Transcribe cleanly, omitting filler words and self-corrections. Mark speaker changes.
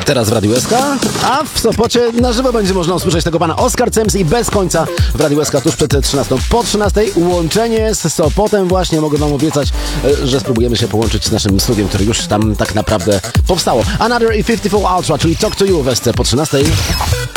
Speaker 1: teraz w Radiu SK, a w Sopocie na żywo będzie można usłyszeć tego pana Oskar Cems i Bez Końca w Radiu SK tuż przed 13. Po 13 łączenie z Sopotem właśnie. Mogę wam obiecać, że spróbujemy się połączyć z naszym studiem, które już tam tak naprawdę powstało. Another E54 Ultra, czyli Talk to You w SC po 13.